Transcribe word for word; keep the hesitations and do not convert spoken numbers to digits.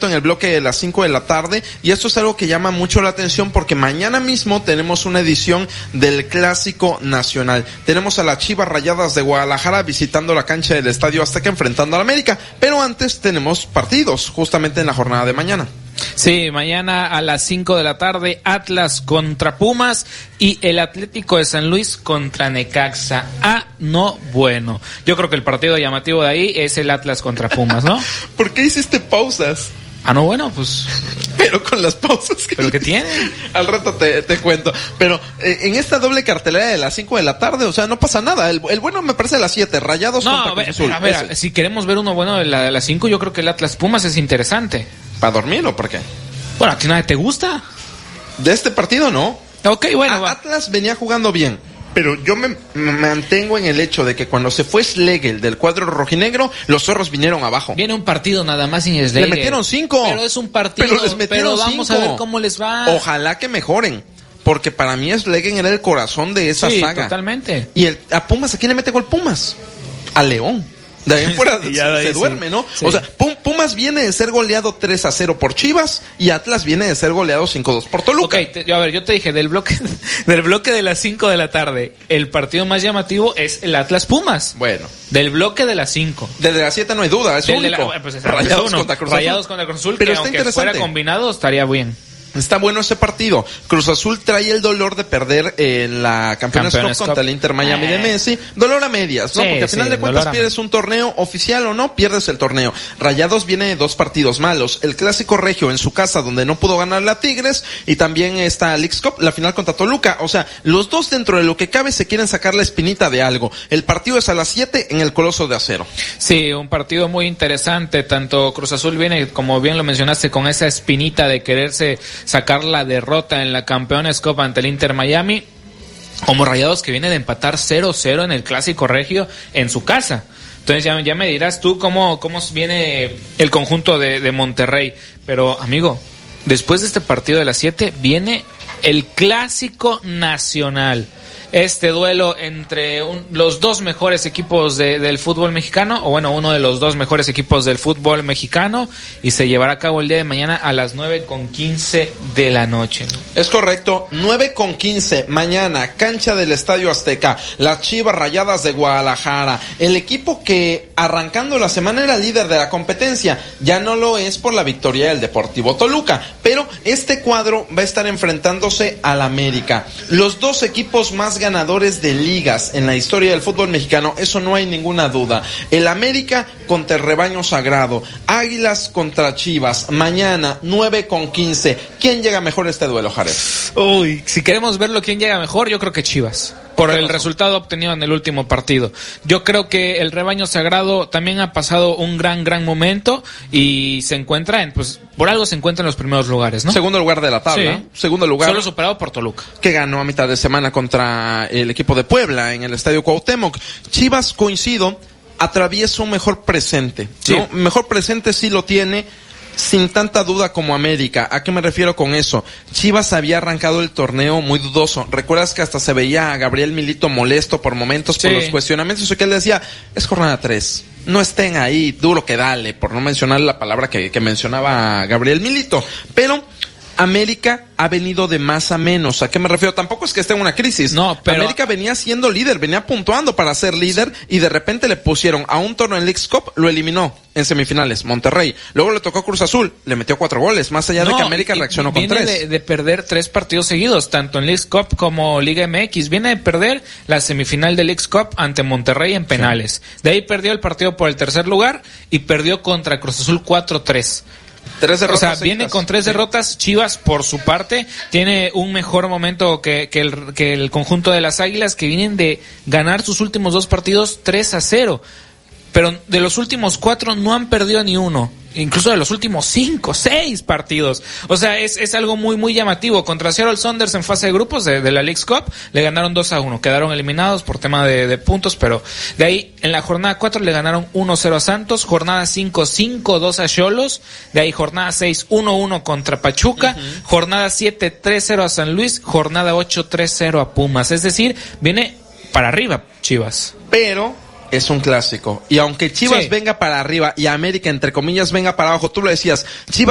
en el bloque de las cinco de la tarde, y esto es algo que llama mucho la atención porque mañana mismo tenemos una edición del Clásico Nacional. Tenemos a las Chivas Rayadas de Guadalajara visitando la cancha del Estadio Azteca enfrentando a la América, pero antes tenemos partidos justamente en la jornada de mañana. Sí, mañana a las cinco de la tarde, Atlas contra Pumas y el Atlético de San Luis contra Necaxa. Ah, no, bueno. Yo creo que el partido llamativo de ahí es el Atlas contra Pumas, ¿no? ¿Por qué hiciste pausas? Ah, no, bueno, pues... Pero con las pausas que... ¿Pero qué tiene? Al rato te, te cuento. Pero eh, en esta doble cartelera de las cinco de la tarde, o sea, no pasa nada. El, el bueno me parece a las siete, Rayados no, contra Cruz Azul. No, a ver, a ver, si queremos ver uno bueno de la de las cinco, yo creo que el Atlas Pumas es interesante. ¿Para dormir o por qué? Bueno, ¿a ti nada te gusta? De este partido, no. Ok, bueno. A, va. Atlas venía jugando bien. Pero yo me, me mantengo en el hecho de que cuando se fue Schlegel del cuadro rojinegro, los zorros vinieron abajo. Viene un partido nada más sin Schlegel. Le metieron cinco. Pero es un partido. Pero les metieron pero vamos cinco. a ver cómo les va. Ojalá que mejoren. Porque para mí Schlegel era el corazón de esa sí, saga. Totalmente. Y el, a Pumas, ¿a quién le mete gol Pumas? A León. De ahí en fuera se, de ahí, se duerme, sí. ¿no? Sí. O sea, Pumas viene de ser goleado tres a cero por Chivas y Atlas viene de ser goleado cinco a dos por Toluca. Ok, te, a ver, yo te dije, del bloque del bloque de las cinco de la tarde, el partido más llamativo es el Atlas Pumas. Bueno. Del bloque de las cinco. Desde las siete no hay duda, es Del único. La, pues es Rayados uno. contra Cruz Azul. Rayados contra Cruz Azul, pero que está aunque interesante. fuera combinado estaría bien. Está bueno ese partido. Cruz Azul trae el dolor de perder en la Campeones Cup contra el Inter Miami eh. de Messi. Dolor a medias, ¿no? Sí, Porque al final sí, de cuentas pierdes un torneo oficial o no, pierdes el torneo. Rayados viene de dos partidos malos. El Clásico Regio en su casa donde no pudo ganar la Tigres y también está Leagues Cup, la final contra Toluca. O sea, los dos dentro de lo que cabe se quieren sacar la espinita de algo. El partido es a las siete en el Coloso de Acero. Sí, un partido muy interesante. Tanto Cruz Azul viene, como bien lo mencionaste, con esa espinita de quererse sacar la de derrota en la Campeones Cup ante el Inter Miami, como Rayados que viene de empatar cero cero en el Clásico Regio en su casa. Entonces ya, ya me dirás tú cómo, cómo viene el conjunto de, de Monterrey. Pero amigo, después de este partido de las siete viene el Clásico Nacional. Este duelo entre un, los dos mejores equipos de, del fútbol mexicano, o bueno, uno de los dos mejores equipos del fútbol mexicano, y se llevará a cabo el día de mañana a las nueve con quince de la noche. Es correcto, nueve con quince, mañana, cancha del Estadio Azteca, las Chivas Rayadas de Guadalajara, el equipo que arrancando la semana era líder de la competencia, ya no lo es por la victoria del Deportivo Toluca, pero este cuadro va a estar enfrentándose al América, los dos equipos más ganadores de ligas en la historia del fútbol mexicano, eso no hay ninguna duda. El América contra el rebaño sagrado, Águilas contra Chivas, mañana nueve con quince. ¿Quién llega mejor a este duelo, Jared? Uy, si queremos verlo quién llega mejor, yo creo que Chivas, por el resultado obtenido en el último partido. Yo creo que el rebaño sagrado también ha pasado un gran, gran momento y se encuentra en, pues, por algo se encuentra en los primeros lugares, ¿no? Segundo lugar de la tabla, sí. Segundo lugar. Solo superado por Toluca, que ganó a mitad de semana contra el equipo de Puebla en el Estadio Cuauhtémoc. Chivas, coincido, atraviesa un mejor presente, sí. ¿no? Mejor presente sí lo tiene, sin tanta duda como América. ¿A qué me refiero con eso? Chivas había arrancado el torneo muy dudoso. ¿Recuerdas que hasta se veía a Gabriel Milito molesto por momentos sí. por los cuestionamientos? O que él decía, es jornada tres. No estén ahí, duro que dale, por no mencionar la palabra que, que mencionaba Gabriel Milito. Pero América ha venido de más a menos. ¿A qué me refiero? Tampoco es que esté en una crisis. No, pero América venía siendo líder, venía puntuando para ser líder y de repente le pusieron a un torneo en Leagues Cup, lo eliminó en semifinales, Monterrey. Luego le tocó Cruz Azul, le metió cuatro goles, más allá no, de que América reaccionó con tres. Viene de, de perder tres partidos seguidos, tanto en Leagues Cup como Liga M X. Viene de perder la semifinal de Leagues Cup ante Monterrey en penales. Sí. De ahí perdió el partido por el tercer lugar y perdió contra Cruz Azul cuatro tres. Tres derrotas. O sea, viene con tres derrotas. Chivas, por su parte, tiene un mejor momento que, que, el, que el conjunto de las Águilas, que vienen de ganar sus últimos dos partidos tres a cero. Pero de los últimos cuatro no han perdido ni uno. Incluso de los últimos cinco, seis partidos. O sea, es, es algo muy, muy llamativo. Contra Seattle Sounders en fase de grupos de, de la Leagues Cup, le ganaron dos a uno. Quedaron eliminados por tema de, de puntos, pero de ahí, en la jornada cuatro le ganaron uno cero a Santos. Jornada cinco, cinco dos a Xolos. De ahí, jornada seis, uno uno contra Pachuca. Uh-huh. Jornada siete, tres cero a San Luis. Jornada ocho, tres cero a Pumas. Es decir, viene para arriba, Chivas. Pero es un clásico. Y aunque Chivas sí. venga para arriba y América, entre comillas, venga para abajo, tú lo decías, Chivas